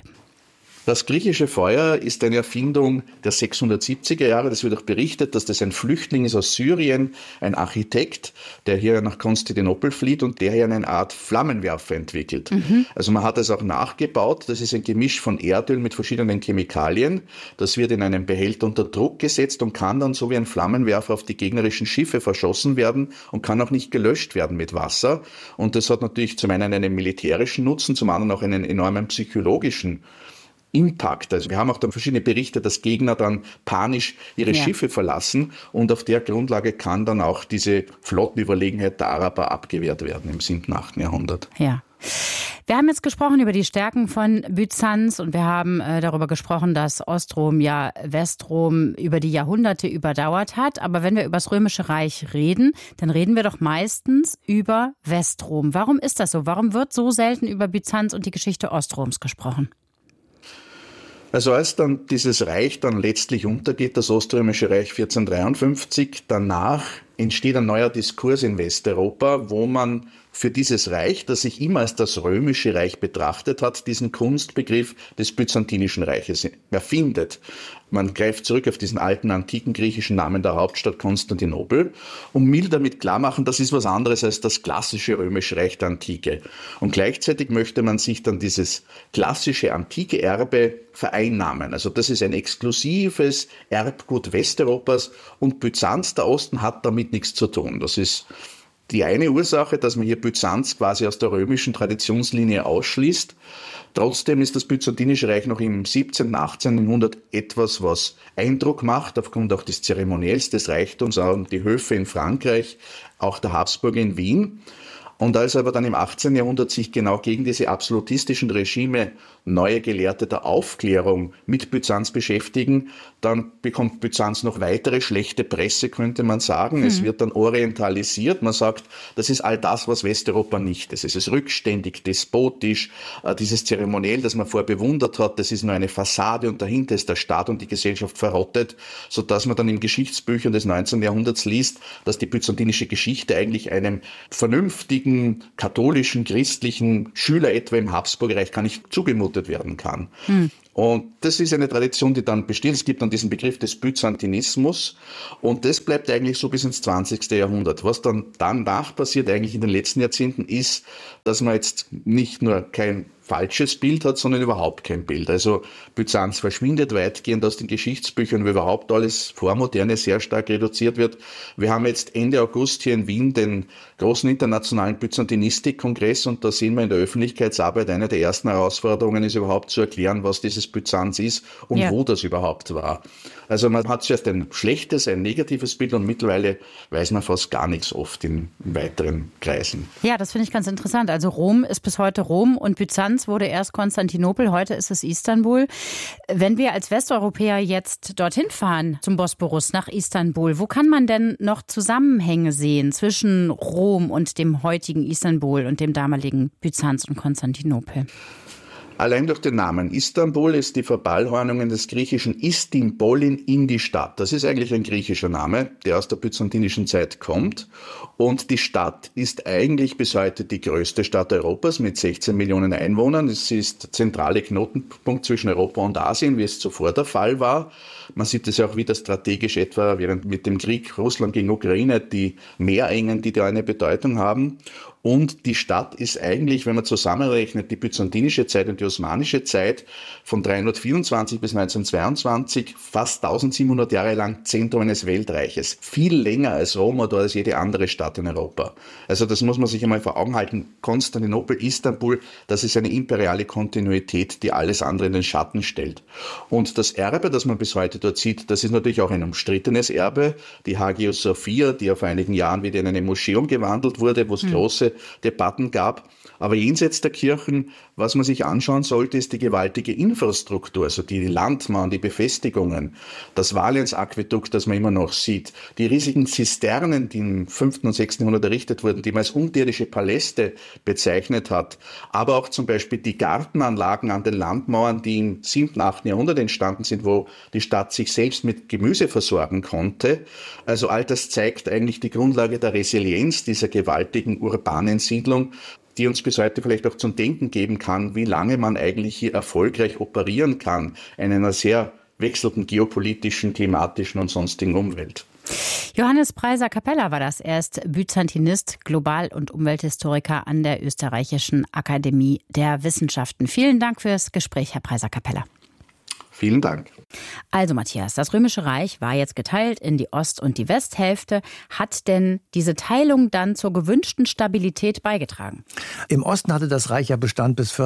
Das griechische Feuer ist eine Erfindung der 670er Jahre. Das wird auch berichtet, dass das ein Flüchtling ist aus Syrien, ein Architekt, der hier nach Konstantinopel flieht und der hier eine Art Flammenwerfer entwickelt. Also man hat es auch nachgebaut. Das ist ein Gemisch von Erdöl mit verschiedenen Chemikalien. Das wird in einen Behälter unter Druck gesetzt und kann dann so wie ein Flammenwerfer auf die gegnerischen Schiffe verschossen werden und kann auch nicht gelöscht werden mit Wasser. Und das hat natürlich zum einen einen militärischen Nutzen, zum anderen auch einen enormen psychologischen Impact. Also wir haben auch dann verschiedene Berichte, dass Gegner dann panisch ihre Schiffe verlassen und auf der Grundlage kann dann auch diese Flottenüberlegenheit der Araber abgewehrt werden im 7., 8. Jahrhundert. Ja. Wir haben jetzt gesprochen über die Stärken von Byzanz und wir haben darüber gesprochen, dass Ostrom ja Westrom über die Jahrhunderte überdauert hat. Aber wenn wir über das Römische Reich reden, dann reden wir doch meistens über Westrom. Warum ist das so? Warum wird so selten über Byzanz und die Geschichte Ostroms gesprochen? Also als dann dieses Reich dann letztlich untergeht, das Oströmische Reich 1453, danach entsteht ein neuer Diskurs in Westeuropa, wo man für dieses Reich, das sich immer als das Römische Reich betrachtet hat, diesen Kunstbegriff des Byzantinischen Reiches erfindet. Man greift zurück auf diesen alten, antiken griechischen Namen der Hauptstadt Konstantinopel und will damit klar machen, das ist was anderes als das klassische Römische Reich der Antike. Und gleichzeitig möchte man sich dann dieses klassische, antike Erbe vereinnahmen. Also das ist ein exklusives Erbgut Westeuropas und Byzanz, der Osten, hat damit nichts zu tun. Das ist die eine Ursache, dass man hier Byzanz quasi aus der römischen Traditionslinie ausschließt. Trotzdem ist das Byzantinische Reich noch im 17., 18. Jahrhundert etwas, was Eindruck macht, aufgrund auch des Zeremoniells, des Reichtums, auch die Höfe in Frankreich, auch der Habsburger in Wien. Und als aber dann im 18. Jahrhundert sich genau gegen diese absolutistischen Regime neue Gelehrte der Aufklärung mit Byzanz beschäftigen, dann bekommt Byzanz noch weitere schlechte Presse, könnte man sagen. Es wird dann orientalisiert. Man sagt, das ist all das, was Westeuropa nicht ist. Es ist rückständig, despotisch. Dieses Zeremoniell, das man vorher bewundert hat, das ist nur eine Fassade und dahinter ist der Staat und die Gesellschaft verrottet, sodass man dann in Geschichtsbüchern des 19. Jahrhunderts liest, dass die byzantinische Geschichte eigentlich einem vernünftigen, katholischen, christlichen Schüler etwa im Habsburgerreich gar nicht zugemutet werden kann. Und das ist eine Tradition, die dann besteht. Es gibt dann diesen Begriff des Byzantinismus und das bleibt eigentlich so bis ins 20. Jahrhundert. Was dann danach passiert, eigentlich in den letzten Jahrzehnten, ist, dass man jetzt nicht nur kein falsches Bild hat, sondern überhaupt kein Bild. Also Byzanz verschwindet weitgehend aus den Geschichtsbüchern, weil überhaupt alles Vormoderne sehr stark reduziert wird. Wir haben jetzt Ende August hier in Wien den großen internationalen Byzantinistik-Kongress und da sehen wir in der Öffentlichkeitsarbeit, eine der ersten Herausforderungen ist überhaupt zu erklären, was dieses Byzanz ist und wo das überhaupt war. Also man hat zuerst ein schlechtes, ein negatives Bild und mittlerweile weiß man fast gar nichts oft in weiteren Kreisen. Ja, das finde ich ganz interessant. Also Rom ist bis heute Rom und Byzanz wurde erst Konstantinopel, heute ist es Istanbul. Wenn wir als Westeuropäer jetzt dorthin fahren, zum Bosporus, nach Istanbul, wo kann man denn noch Zusammenhänge sehen zwischen Rom und dem heutigen Istanbul und dem damaligen Byzanz und Konstantinopel? Allein durch den Namen Istanbul ist die Verballhornung des griechischen Istimbolin in die Stadt. Das ist eigentlich ein griechischer Name, der aus der byzantinischen Zeit kommt. Und die Stadt ist eigentlich bis heute die größte Stadt Europas mit 16 Millionen Einwohnern. Es ist zentrale Knotenpunkt zwischen Europa und Asien, wie es zuvor der Fall war. Man sieht es ja auch wieder strategisch etwa während mit dem Krieg Russland gegen Ukraine, die Meerengen, die da eine Bedeutung haben. Und die Stadt ist eigentlich, wenn man zusammenrechnet, die byzantinische Zeit und die osmanische Zeit von 324 bis 1922 fast 1700 Jahre lang Zentrum eines Weltreiches. Viel länger als Rom oder als jede andere Stadt in Europa. Also das muss man sich einmal vor Augen halten. Konstantinopel, Istanbul, das ist eine imperiale Kontinuität, die alles andere in den Schatten stellt. Und das Erbe, das man bis heute dort sieht, das ist natürlich auch ein umstrittenes Erbe. Die Hagia Sophia, die ja vor einigen Jahren wieder in eine Moschee umgewandelt wurde, wo es große Debatten gab. Aber jenseits der Kirchen, was man sich anschauen sollte, ist die gewaltige Infrastruktur, also die Landmauern, die Befestigungen, das Valens-Aquädukt, das man immer noch sieht, die riesigen Zisternen, die im 5. und 6. Jahrhundert errichtet wurden, die man als unterirdische Paläste bezeichnet hat, aber auch zum Beispiel die Gartenanlagen an den Landmauern, die im 7. und 8. Jahrhundert entstanden sind, wo die Stadt sich selbst mit Gemüse versorgen konnte. Also all das zeigt eigentlich die Grundlage der Resilienz dieser gewaltigen urbanen Siedlung, die uns bis heute vielleicht auch zum Denken geben kann, wie lange man eigentlich hier erfolgreich operieren kann in einer sehr wechselnden geopolitischen, klimatischen und sonstigen Umwelt. Johannes Preiser-Capella war das. Er ist Byzantinist, Global- und Umwelthistoriker an der Österreichischen Akademie der Wissenschaften. Vielen Dank fürs Gespräch, Herr Preiser-Capella. Vielen Dank. Also Matthias, das Römische Reich war jetzt geteilt in die Ost- und die Westhälfte. Hat denn diese Teilung dann zur gewünschten Stabilität beigetragen? Im Osten hatte das Reich ja Bestand bis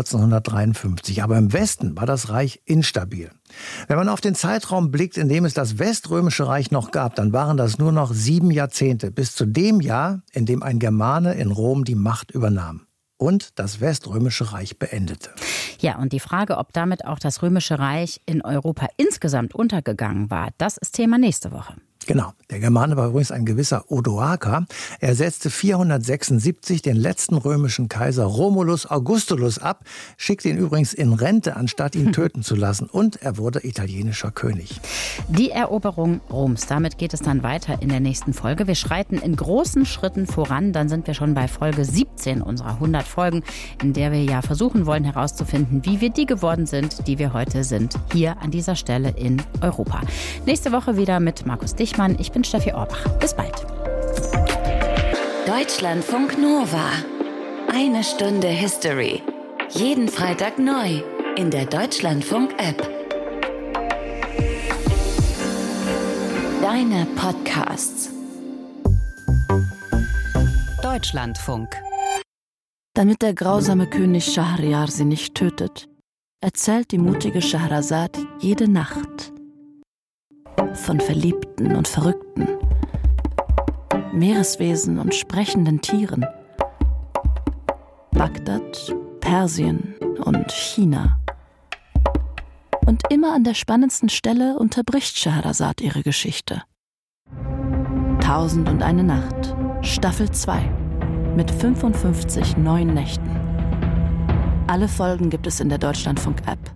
1453, aber im Westen war das Reich instabil. Wenn man auf den Zeitraum blickt, in dem es das Weströmische Reich noch gab, dann waren das nur noch 7 Jahrzehnte, bis zu dem Jahr, in dem ein Germane in Rom die Macht übernahm und das Weströmische Reich beendete. Ja, und die Frage, ob damit auch das Römische Reich in Europa insgesamt untergegangen war, das ist Thema nächste Woche. Genau. Der Germane war übrigens ein gewisser Odoaker. Er setzte 476 den letzten römischen Kaiser Romulus Augustulus ab, schickte ihn übrigens in Rente, anstatt ihn töten zu lassen. Und er wurde italienischer König. Die Eroberung Roms, damit geht es dann weiter in der nächsten Folge. Wir schreiten in großen Schritten voran. Dann sind wir schon bei Folge 17 unserer 100 Folgen, in der wir ja versuchen wollen herauszufinden, wie wir die geworden sind, die wir heute sind, hier an dieser Stelle in Europa. Nächste Woche wieder mit Markus Dichmann. Ich bin Steffi Orbach. Bis bald. Deutschlandfunk Nova. 1 Stunde History. Jeden Freitag neu in der Deutschlandfunk-App. Deine Podcasts. Deutschlandfunk. Damit der grausame König Schahriar sie nicht tötet, erzählt die mutige Schahrazad jede Nacht von Verliebten und Verrückten, Meereswesen und sprechenden Tieren, Bagdad, Persien und China. Und immer an der spannendsten Stelle unterbricht Schahrazad ihre Geschichte. 1001 Nacht, Staffel 2, mit 55 neuen Nächten. Alle Folgen gibt es in der Deutschlandfunk-App